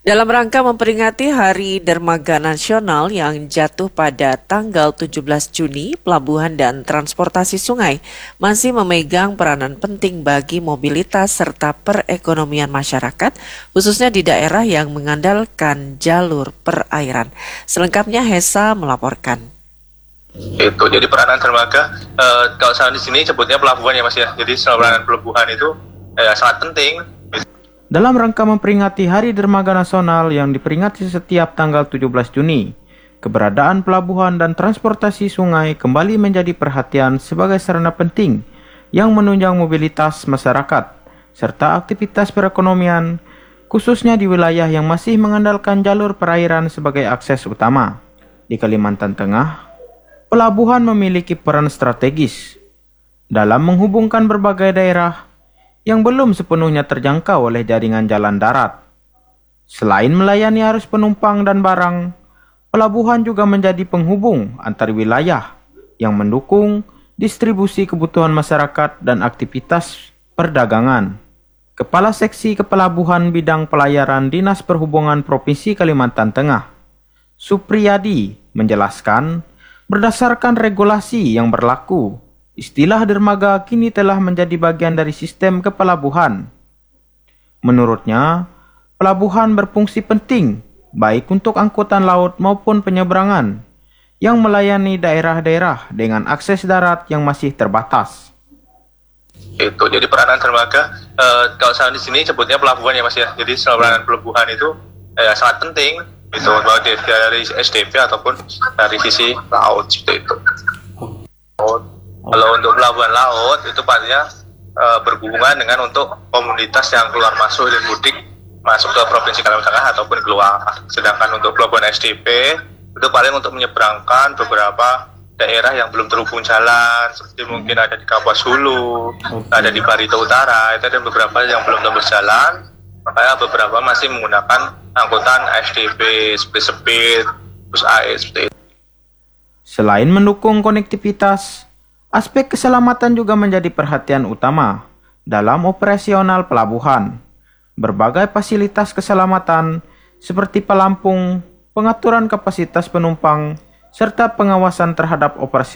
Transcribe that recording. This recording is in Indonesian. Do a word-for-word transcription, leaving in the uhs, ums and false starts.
Dalam rangka memperingati Hari Dermaga Nasional yang jatuh pada tanggal tujuh belas Juni, Pelabuhan dan Transportasi Sungai masih memegang peranan penting bagi mobilitas serta perekonomian masyarakat, khususnya di daerah yang mengandalkan jalur perairan. Selengkapnya Hesa melaporkan. Itu jadi peranan dermaga, eh, kalau saya di sini sebutnya pelabuhan ya Mas ya. Jadi peranan pelabuhan itu eh, sangat penting. Dalam rangka memperingati Hari Dermaga Nasional yang diperingati setiap tanggal tujuh belas Juni, keberadaan pelabuhan dan transportasi sungai kembali menjadi perhatian sebagai sarana penting yang menunjang mobilitas masyarakat serta aktivitas perekonomian, khususnya di wilayah yang masih mengandalkan jalur perairan sebagai akses utama. Di Kalimantan Tengah, pelabuhan memiliki peran strategis dalam menghubungkan berbagai daerah yang belum sepenuhnya terjangkau oleh jaringan jalan darat. Selain melayani arus penumpang dan barang, pelabuhan juga menjadi penghubung antar wilayah yang mendukung distribusi kebutuhan masyarakat dan aktivitas perdagangan. Kepala Seksi Kepelabuhan Bidang Pelayaran Dinas Perhubungan Provinsi Kalimantan Tengah, Supriyadi, menjelaskan, berdasarkan regulasi yang berlaku, istilah dermaga kini telah menjadi bagian dari sistem kepelabuhan. Menurutnya, pelabuhan berfungsi penting baik untuk angkutan laut maupun penyeberangan yang melayani daerah-daerah dengan akses darat yang masih terbatas. Itu jadi peranan dermaga, eh, kalau saya di sini sebutnya pelabuhan ya Mas ya. Jadi peranan pelabuhan itu eh, sangat penting, itu baik dari S D P ataupun dari sisi laut seperti itu. Laut. Kalau untuk pelabuhan laut itu pastinya e, berhubungan dengan untuk komunitas yang keluar masuk dan mudik masuk ke Provinsi Kalimantan Tengah ataupun keluar. Sedangkan untuk pelabuhan S D P itu paling untuk menyeberangkan beberapa daerah yang belum terhubung jalan, seperti mungkin ada di Kapuas Hulu, okay. ada di Barito Utara, itu ada beberapa yang belum tembus jalan. Makanya beberapa masih menggunakan angkutan S D P seperti Speed, Bus A E seperti itu. Selain mendukung konektivitas, aspek keselamatan juga menjadi perhatian utama dalam operasional pelabuhan. Berbagai fasilitas keselamatan seperti pelampung, pengaturan kapasitas penumpang, serta pengawasan terhadap operasi